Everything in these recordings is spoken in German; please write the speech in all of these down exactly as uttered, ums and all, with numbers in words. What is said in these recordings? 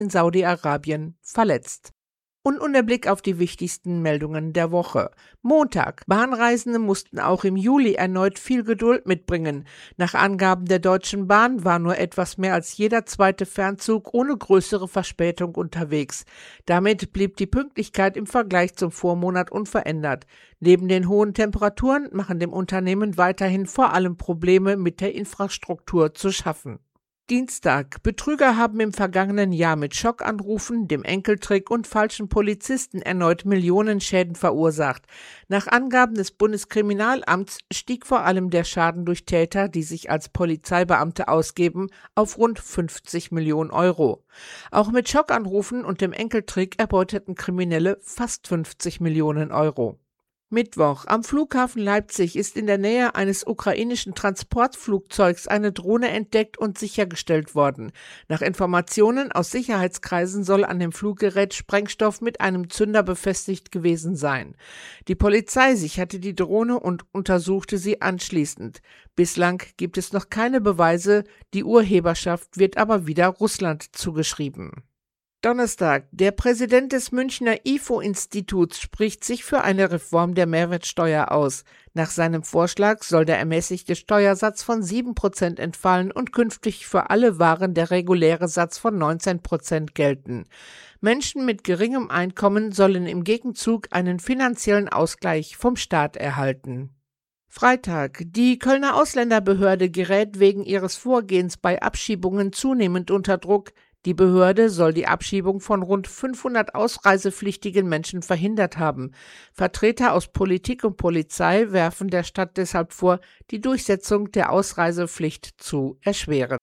in Saudi-Arabien verletzt. Und nun der Blick auf die wichtigsten Meldungen der Woche. Montag. Bahnreisende mussten auch im Juli erneut viel Geduld mitbringen. Nach Angaben der Deutschen Bahn war nur etwas mehr als jeder zweite Fernzug ohne größere Verspätung unterwegs. Damit blieb die Pünktlichkeit im Vergleich zum Vormonat unverändert. Neben den hohen Temperaturen machen dem Unternehmen weiterhin vor allem Probleme mit der Infrastruktur zu schaffen. Dienstag. Betrüger haben im vergangenen Jahr mit Schockanrufen, dem Enkeltrick und falschen Polizisten erneut Millionenschäden verursacht. Nach Angaben des Bundeskriminalamts stieg vor allem der Schaden durch Täter, die sich als Polizeibeamte ausgeben, auf rund fünfzig Millionen Euro. Auch mit Schockanrufen und dem Enkeltrick erbeuteten Kriminelle fast fünfzig Millionen Euro. Mittwoch. Am Flughafen Leipzig ist in der Nähe eines ukrainischen Transportflugzeugs eine Drohne entdeckt und sichergestellt worden. Nach Informationen aus Sicherheitskreisen soll an dem Fluggerät Sprengstoff mit einem Zünder befestigt gewesen sein. Die Polizei sicherte die Drohne und untersuchte sie anschließend. Bislang gibt es noch keine Beweise, die Urheberschaft wird aber wieder Russland zugeschrieben. Donnerstag. Der Präsident des Münchner I F O-Instituts spricht sich für eine Reform der Mehrwertsteuer aus. Nach seinem Vorschlag soll der ermäßigte Steuersatz von sieben Prozent entfallen und künftig für alle Waren der reguläre Satz von neunzehn Prozent gelten. Menschen mit geringem Einkommen sollen im Gegenzug einen finanziellen Ausgleich vom Staat erhalten. Freitag. Die Kölner Ausländerbehörde gerät wegen ihres Vorgehens bei Abschiebungen zunehmend unter Druck. Die Behörde soll die Abschiebung von rund fünfhundert ausreisepflichtigen Menschen verhindert haben. Vertreter aus Politik und Polizei werfen der Stadt deshalb vor, die Durchsetzung der Ausreisepflicht zu erschweren.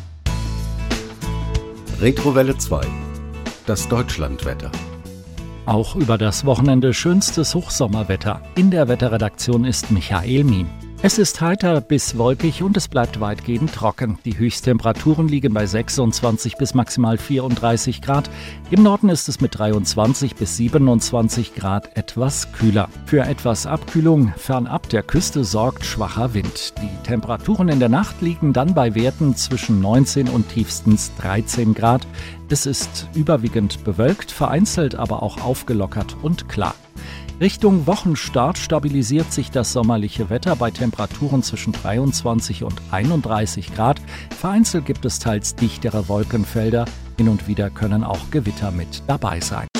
Retrowelle zwei. Das Deutschlandwetter. Auch über das Wochenende schönstes Hochsommerwetter. In der Wetterredaktion ist Michael Mien. Es ist heiter bis wolkig und es bleibt weitgehend trocken. Die Höchsttemperaturen liegen bei sechsundzwanzig bis maximal vierunddreißig Grad. Im Norden ist es mit dreiundzwanzig bis siebenundzwanzig Grad etwas kühler. Für etwas Abkühlung fernab der Küste sorgt schwacher Wind. Die Temperaturen in der Nacht liegen dann bei Werten zwischen neunzehn und tiefstens dreizehn Grad. Es ist überwiegend bewölkt, vereinzelt aber auch aufgelockert und klar. Richtung Wochenstart stabilisiert sich das sommerliche Wetter bei Temperaturen zwischen dreiundzwanzig und einunddreißig Grad. Vereinzelt gibt es teils dichtere Wolkenfelder. Hin und wieder können auch Gewitter mit dabei sein.